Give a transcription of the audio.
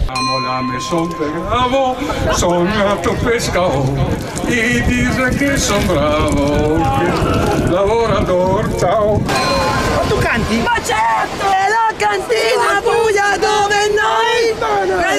La maison bravo, sognato pescao e dice che son bravo, che lavoratore, ciao. Ma tu canti? Ma certo! È la cantina buia dove noi